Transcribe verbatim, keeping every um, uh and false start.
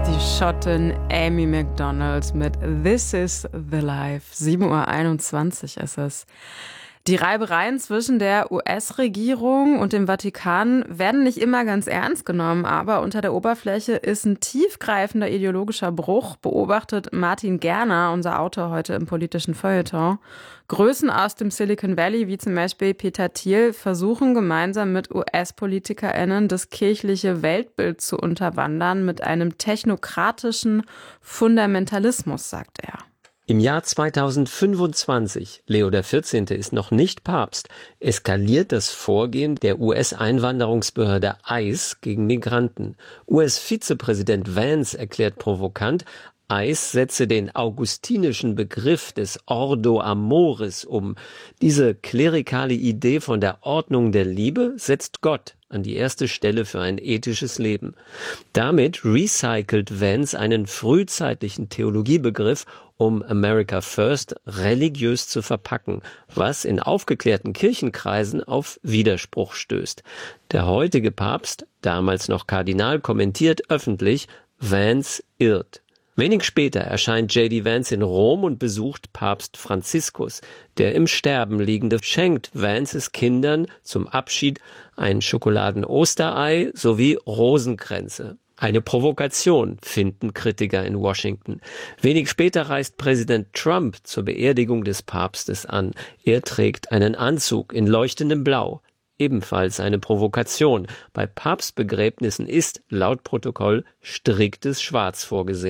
Die Schottin Amy Macdonald mit This is the Life. sieben Uhr einundzwanzig ist es. Die Reibereien zwischen der U S-Regierung und dem Vatikan werden nicht immer ganz ernst genommen, aber unter der Oberfläche ist ein tiefgreifender ideologischer Bruch, beobachtet Martin Gerner, unser Autor heute im politischen Feuilleton. Größen aus dem Silicon Valley, wie zum Beispiel Peter Thiel, versuchen gemeinsam mit U S-PolitikerInnen das kirchliche Weltbild zu unterwandern mit einem technokratischen Fundamentalismus, sagt er. Im Jahr zweitausendfünfundzwanzig, Leo der vierzehnte ist noch nicht Papst, eskaliert das Vorgehen der U S-Einwanderungsbehörde ICE gegen Migranten. U S-Vizepräsident Vance erklärt provokant, ICE setze den augustinischen Begriff des Ordo Amoris um. Diese klerikale Idee von der Ordnung der Liebe setzt Gott an die erste Stelle für ein ethisches Leben. Damit recycelt Vance einen frühzeitlichen Theologiebegriff, um America First religiös zu verpacken, was in aufgeklärten Kirchenkreisen auf Widerspruch stößt. Der heutige Papst, damals noch Kardinal, kommentiert öffentlich, Vance irrt. Wenig später erscheint J D Vance in Rom und besucht Papst Franziskus. Der im Sterben liegende schenkt Vances Kindern zum Abschied ein Schokoladen-Osterei sowie Rosenkränze. Eine Provokation, finden Kritiker in Washington. Wenig später reist Präsident Trump zur Beerdigung des Papstes an. Er trägt einen Anzug in leuchtendem Blau. Ebenfalls eine Provokation. Bei Papstbegräbnissen ist, laut Protokoll, striktes Schwarz vorgesehen.